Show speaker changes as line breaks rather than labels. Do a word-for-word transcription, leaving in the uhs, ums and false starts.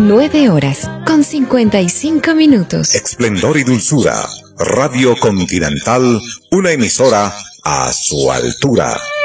nueve horas con cincuenta y cinco minutos.
Esplendor y dulzura. Radio Continental, una emisora a su altura.